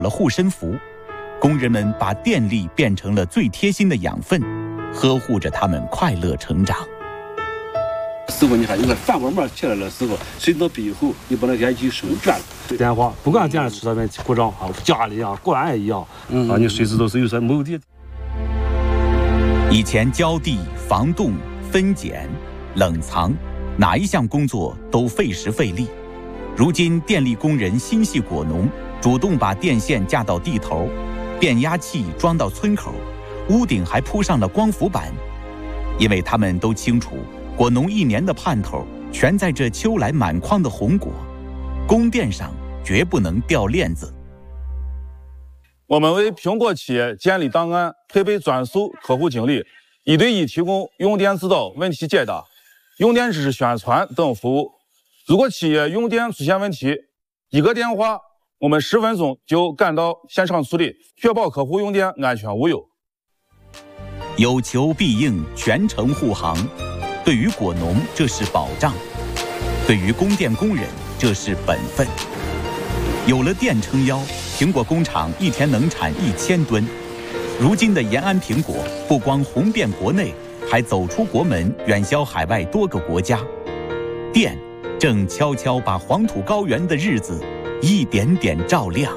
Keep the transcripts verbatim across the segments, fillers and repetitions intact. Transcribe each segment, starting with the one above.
了护身符，工人们把电力变成了最贴心的养分，呵护着他们快乐成长。 时候你看，你看饭碗面起来的时候，水到背后，你把那烟机手转了。 电话不管电出这边故障啊，家里啊，果然也一样，嗯啊，你随时都是有什么的。 以前浇地、防冻、分拣、冷藏，哪一项工作都费时费力。如今电力工人心系果农，主动把电线架到地头，变压器装到村口，屋顶还铺上了光伏板，因为他们都清楚，果农一年的盼头全在这秋来满筐的红果，供电上绝不能掉链子。 我们为苹果企业建立档案，配备专属客户经理，一对一提供用电指导、问题解答、用电知识宣传等服务。如果企业用电出现问题，一个电话，我们十分钟就赶到现场处理，确保客户用电安全无忧。 有求必应，全程护航。对于果农，这是保障；对于供电工人，这是本分。有了电撑腰，苹果工厂一天能产一千吨。如今的延安苹果不光红遍国内，还走出国门，远销海外多个国家。电正悄悄把黄土高原的日子一点点照亮。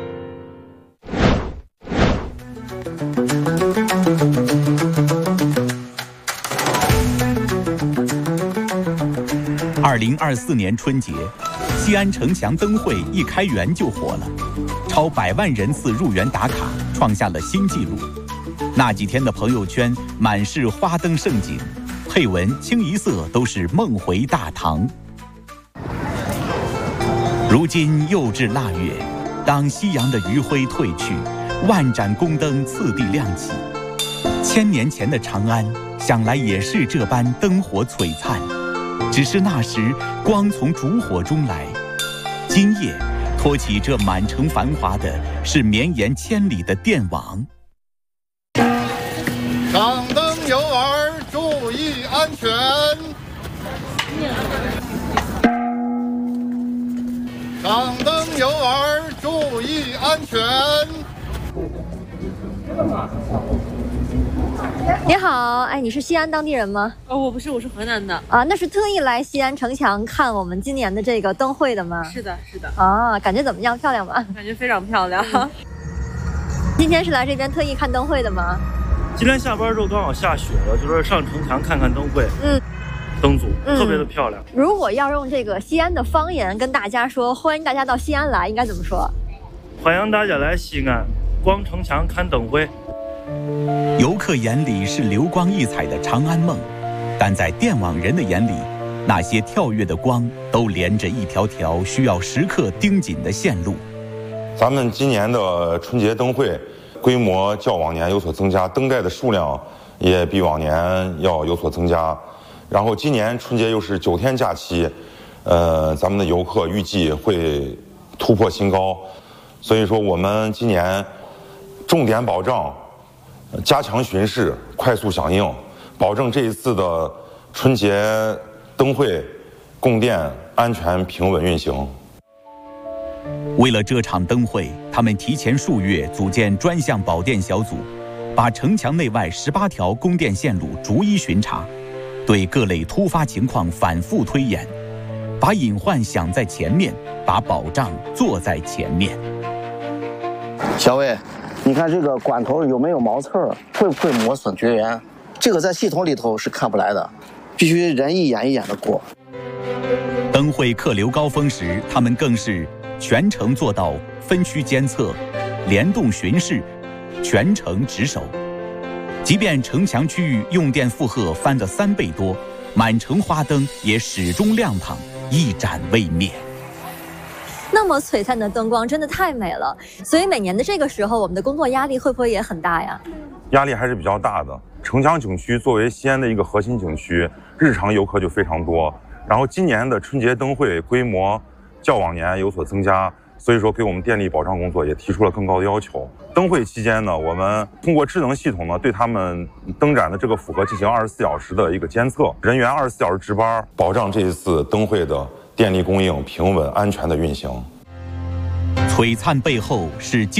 二零二四年春节，西安城墙灯会一开园就火了，超百万人次入园打卡，创下了新纪录。那几天的朋友圈满是花灯盛景，配文清一色都是梦回大唐。如今又至腊月，当夕阳的余晖褪去，万盏宫灯次第亮起。千年前的长安，想来也是这般灯火璀璨，只是那时光从烛火中来。今夜托起这满城繁华的，是绵延千里的电网。 上灯游儿注意安全。上灯游儿注意安全。 你好，哎，你是西安当地人吗？ 哦，我不是，我是河南的。 啊，那是特意来西安城墙看我们今年的这个灯会的吗？ 是的，是的。 啊，感觉怎么样？漂亮吗？ 感觉非常漂亮。嗯、 今天是来这边特意看灯会的吗？ 今天下班之后刚好下雪了，就说上城墙看看灯会。 嗯。 灯组特别的漂亮、 嗯。如果要用这个西安的方言跟大家说欢迎大家到西安来，应该怎么说？ 欢迎大家来西安逛城墙看灯会。 游客眼里是流光溢彩的长安梦，但在电网人的眼里，那些跳跃的光都连着一条条需要时刻盯紧的线路。 咱们今年的春节灯会规模较往年有所增加，灯带的数量也比往年要有所增加。然后今年春节又是九天假期，呃，咱们的游客预计会突破新高，所以说我们今年重点保障、加强巡视、快速响应，保证这一次的春节灯会供电安全平稳运行。 为了这场灯会，他们提前数月组建专项保电小组，把城墙内外十八条供电线路逐一巡查。对各类突发情况反复推演，把隐患想在前面，把保障做在前面。 小魏，你看这个管头有没有毛刺儿，会不会磨损绝缘？这个在系统里头是看不来的，必须人一眼一眼的过。 灯会客流高峰时，他们更是全程做到分区监测、联动巡视、全程值守。即便城墙区域用电负荷翻了三倍多，满城花灯也始终亮堂，一盏未灭。 那么璀璨的灯光真的太美了，所以每年的这个时候，我们的工作压力会不会也很大呀？ 压力还是比较大的。城墙景区作为西安的一个核心景区，日常游客就非常多。然后今年的春节灯会规模较往年有所增加，所以说给我们电力保障工作也提出了更高的要求。灯会期间呢，我们通过智能系统呢，对他们灯展的这个负荷进行二十四小时的一个监测，人员二十四小时值班，保障这一次灯会的电力供应平稳安全的运行。 璀璨背后是